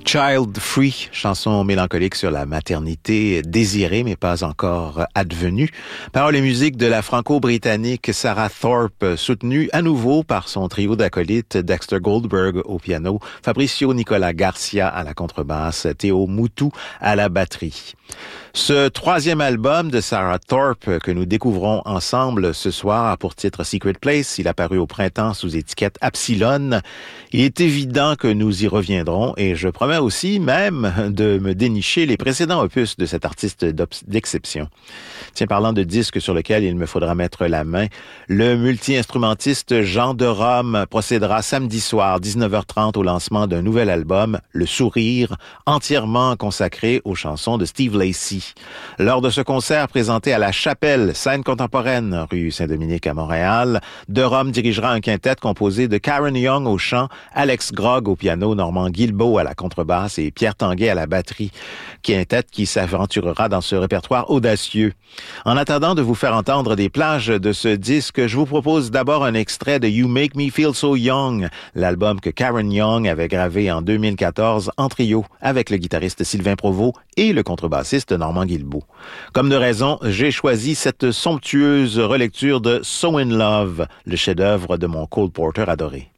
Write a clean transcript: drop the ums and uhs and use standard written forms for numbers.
Child Free, chanson mélancolique sur la maternité désirée mais pas encore advenue. Paroles et musique de la franco-britannique Sarah Thorpe, soutenue à nouveau par son trio d'acolytes Dexter Goldberg au piano, Fabricio Nicolas Garcia à la contrebasse, Théo Moutou à la batterie. Ce troisième album de Sarah Thorpe que nous découvrons ensemble ce soir a pour titre Secret Place. Il a paru au printemps sous étiquette Epsilon. Il est évident que nous y reviendrons et je promets aussi même de me dénicher les précédents opus de cet artiste d'exception. Tiens, parlant de disques sur lesquels il me faudra mettre la main, le multi-instrumentiste Jean de Rome procédera samedi soir 19h30 au lancement d'un nouvel album, Le Sourire, entièrement consacré aux chansons de Steve Lacy. Lors de ce concert présenté à la Chapelle, scène contemporaine, rue Saint-Dominique à Montréal, De Rome dirigera un quintet composé de Karen Young au chant, Alex Grogg au piano, Normand Guilbeault à la contrebasse et Pierre Tanguay à la batterie. Quintet qui s'aventurera dans ce répertoire audacieux. En attendant de vous faire entendre des plages de ce disque, je vous propose d'abord un extrait de You Make Me Feel So Young, l'album que Karen Young avait gravé en 2014 en trio avec le guitariste Sylvain Provost et le contrebassiste Normand Guilbeault. Comme de raison, j'ai choisi cette somptueuse relecture de So in Love, le chef-d'œuvre de mon Cole Porter adoré.